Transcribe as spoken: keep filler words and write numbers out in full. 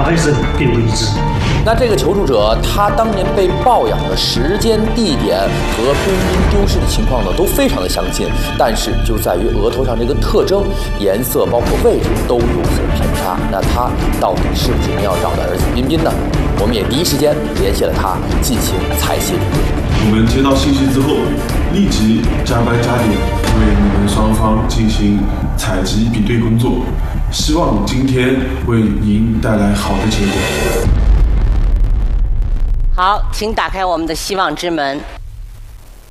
咖啡色并不一致。 那这个求助者他当年被抱养的时间、地点和濒临丢失的情况呢都非常的相近，但是就在于额头上这个特征、颜色包括位置都有所偏差。那他到底是不是苗照的儿子彬彬呢？我们也第一时间联系了他进行采信。 我们接到信息之后，立即加班加点为你们双方进行采集比对工作，希望今天为您带来好的结果。 好，请打开我们的希望之门。